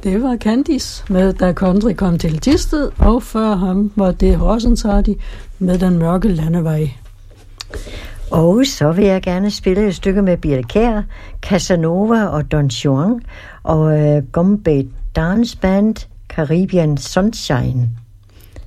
Det var Candice med Da Country kom til Thisted, og før ham var det Rossensardi med Den mørke landevej. Og så vil jeg gerne spille et stykke med Birthe Kjær, Casanova og Don Juan og Gombey Dance Band, Caribbean Sunshine.